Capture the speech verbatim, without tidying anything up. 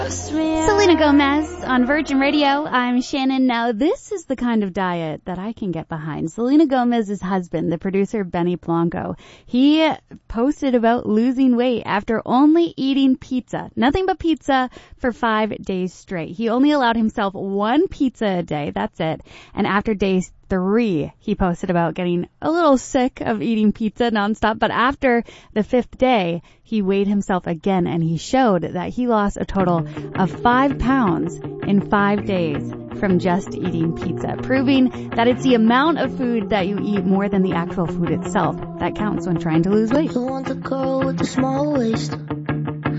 Selena Gomez on Virgin Radio. I'm Shannon. Now, this is the kind of diet that I can get behind. Selena Gomez's husband, the producer Benny Blanco, he posted about losing weight after only eating pizza, nothing but pizza, for five days straight. He only allowed himself one pizza a day. That's it. And after day three, he posted about getting a little sick of eating pizza nonstop. But after the fifth day, he weighed himself again, and he showed that he lost a total of five pounds in five days from just eating pizza, proving that it's the amount of food that you eat more than the actual food itself that counts when trying to lose weight. You want the girl with the small waist.